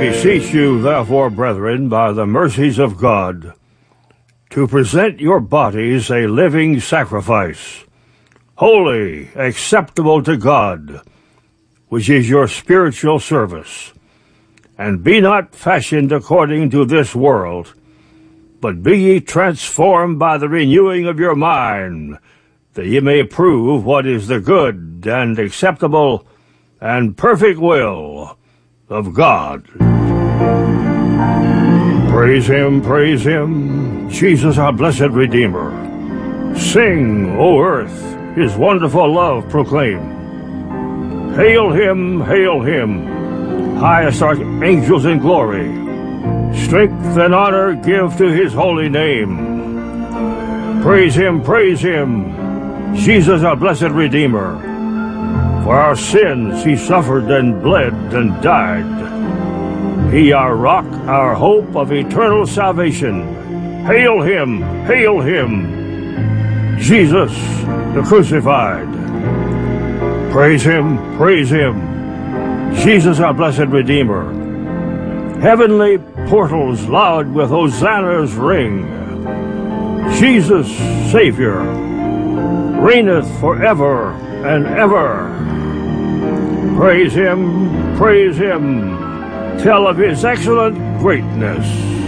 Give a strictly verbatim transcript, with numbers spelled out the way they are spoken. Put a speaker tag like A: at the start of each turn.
A: beseech you, therefore, brethren, by the mercies of God, to present your bodies a living sacrifice, holy, acceptable to God, which is your spiritual service. And be not fashioned according to this world, but be ye transformed by the renewing of your mind, that ye may prove what is the good and acceptable and perfect will of God. Praise him, praise him, Jesus our blessed Redeemer. Sing, O earth, his wonderful love proclaim. Hail him, hail him, highest archangels in glory. Strength and honor give to his holy name. Praise him, praise him, Jesus our blessed Redeemer. For our sins he suffered and bled and died. He our rock, our hope of eternal salvation. Hail him, hail him, Jesus the crucified. Praise him, praise him, Jesus our blessed Redeemer. Heavenly portals loud with hosannas ring. Jesus, Savior, reigneth forever and ever. Praise him, praise him, tell of his excellent greatness.